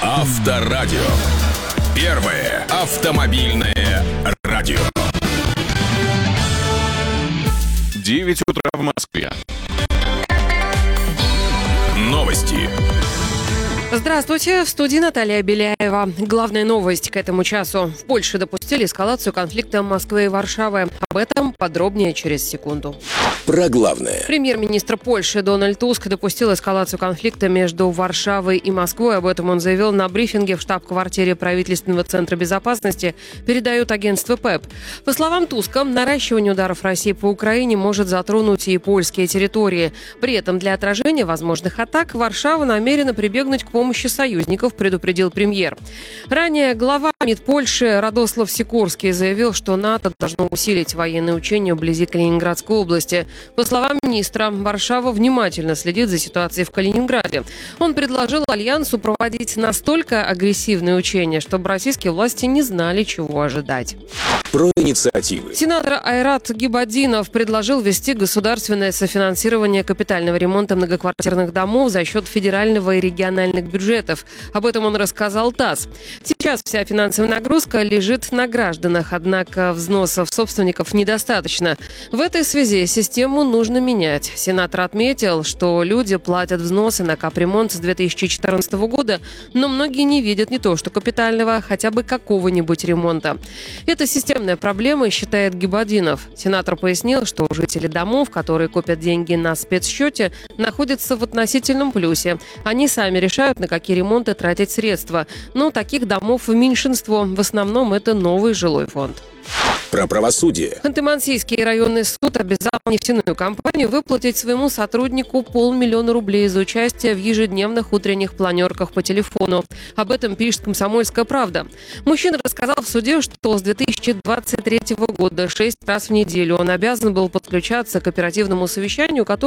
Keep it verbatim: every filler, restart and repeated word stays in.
Авторадио. Первое автомобильное радио. девять утра в Москве. Новости. Здравствуйте, в студии Наталья Беляева. Главная новость к этому часу. В Польше допустили эскалацию конфликта Москвы и Варшавы. Об этом подробнее через секунду. Про главное. Премьер-министр Польши Дональд Туск допустил эскалацию конфликта между Варшавой и Москвой. Об этом он заявил на брифинге в штаб-квартире правительственного центра безопасности, передает агентство ПЭП. По словам Туска, наращивание ударов России по Украине может затронуть и польские территории. При этом для отражения возможных атак Варшава намерена прибегнуть к помощи союзников, предупредил премьер. Ранее глава МИД Польши Радослав Сикорский заявил, что НАТО должно усилить военные учения вблизи Калининградской области. По словам министра, Варшава внимательно следит за ситуацией в Калининграде. Он предложил Альянсу проводить настолько агрессивные учения, чтобы российские власти не знали, чего ожидать. Про инициативы. Сенатор Айрат Гибаддинов предложил ввести государственное софинансирование капитального ремонта многоквартирных домов за счет федерального и региональных бюджетов. Об этом он рассказал ТАСС. Сейчас вся финансовая нагрузка лежит на гражданах, однако взносов собственников недостаточно. В этой связи систему нужно менять. Сенатор отметил, что люди платят взносы на капремонт с две тысячи четырнадцатого года, но многие не видят не то что капитального, хотя бы какого-нибудь ремонта. Это системная проблема, считает Гибаддинов. Сенатор пояснил, что жители домов, которые копят деньги на спецсчете, находятся в относительном плюсе. Они сами решают, на какие ремонты тратить средства. Но таких домов меньшинство. В основном это новый жилой фонд. Про правосудие. Ханты-Мансийский районный суд обязал нефтяную компанию выплатить своему сотруднику полмиллиона рублей за участие в ежедневных утренних планерках по телефону. Об этом пишет «Комсомольская правда». Мужчина рассказал в суде, что с две тысячи двадцать третьего года шесть раз в неделю он обязан был подключаться к оперативному совещанию, которое